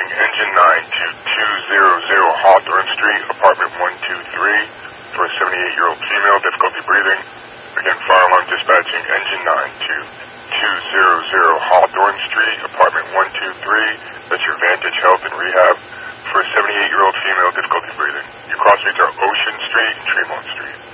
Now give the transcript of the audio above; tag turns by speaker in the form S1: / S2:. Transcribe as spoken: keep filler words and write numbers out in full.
S1: dispatching engine nine to two hundred Hawthorne Street, apartment one two three, for a seventy-eight-year-old female, difficulty breathing. Again, fire alarm dispatching engine nine to two hundred Hawthorne Street, apartment one two three. That's your Vantage Health and Rehab for a seventy-eight-year-old female, difficulty breathing. Your cross streets are Ocean Street and Tremont Street.